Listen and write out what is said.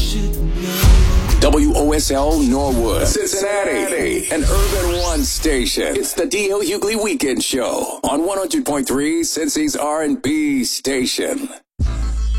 WOSL Norwood, Cincinnati, an Urban One station. It's the D.L. Hughley Weekend Show on 100.3 Cincy's R&B station.